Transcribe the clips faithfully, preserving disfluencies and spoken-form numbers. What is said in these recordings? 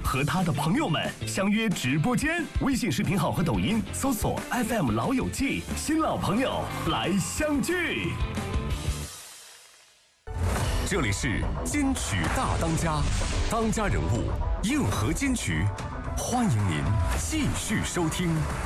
和他的朋友们相约直播间，微信视频号和抖音搜索 F M 老友记，新老朋友来相聚。这里是金曲大当家，当家人物硬核金曲，欢迎您继续收听。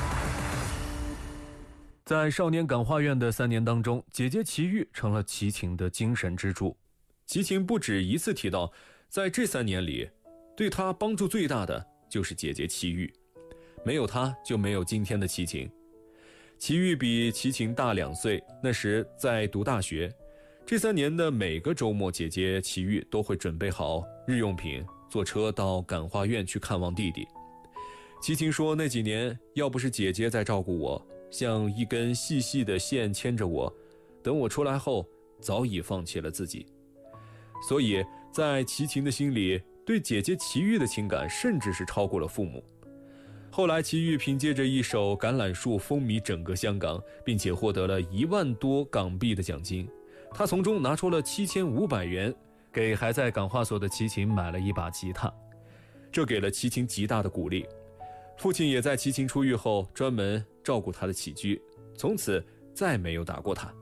在少年感化院的三年当中，姐姐齐豫成了齐秦的精神支柱。齐秦不止一次提到，在这三年里，对他帮助最大的就是姐姐齐豫，没有她就没有今天的齐秦。齐豫比齐秦大两岁，那时在读大学。这三年的每个周末，姐姐齐豫都会准备好日用品，坐车到感化院去看望弟弟。齐秦说，那几年要不是姐姐在照顾我，像一根细细的线牵着我，等我出来后早已放弃了自己。所以在齐秦的心里，对姐姐齐豫的情感甚至是超过了父母。后来齐豫凭借着一首《橄榄树》风靡整个香港，并且获得了一万多港币的奖金。他从中拿出了七千五百元，给还在感化所的齐秦买了一把吉他，这给了齐秦极大的鼓励。父亲也在齐秦出狱后专门照顾他的起居，从此再没有打过他。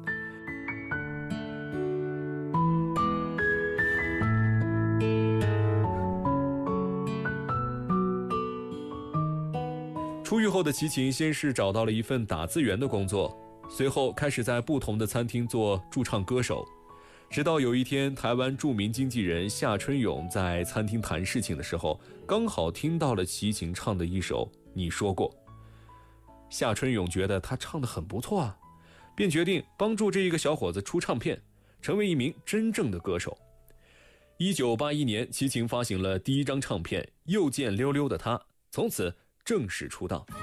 出狱后的齐秦先是找到了一份打字员的工作，随后开始在不同的餐厅做驻唱歌手。直到有一天，台湾著名经纪人夏春勇在餐厅谈事情的时候，刚好听到了齐秦唱的一首《你说过》。夏春勇觉得他唱得很不错啊，便决定帮助这一个小伙子出唱片，成为一名真正的歌手。一九八一年，齐秦发行了第一张唱片《又见溜溜的他》，从此正式出道。